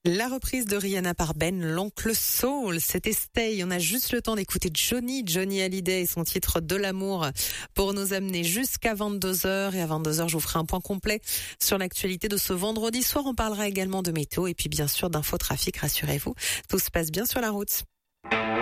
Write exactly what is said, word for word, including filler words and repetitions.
La reprise de Rihanna par Ben, l'oncle Soul, c'était Stay. On a juste le temps d'écouter Johnny, Johnny Hallyday et son titre De l'amour pour nous amener jusqu'à vingt-deux heures. Et à vingt-deux heures, je vous ferai un point complet sur l'actualité de ce vendredi soir. On parlera également de météo et puis bien sûr d'infotrafic, rassurez-vous. Tout se passe bien sur la route.